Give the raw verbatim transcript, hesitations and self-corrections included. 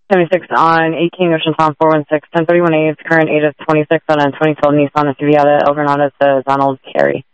seventy-six on eighteen Ocean Tom four one six, ten thirty-one A, current age of twenty-six on a twenty twelve Nissan Aviata, El Granada to Donald Carey.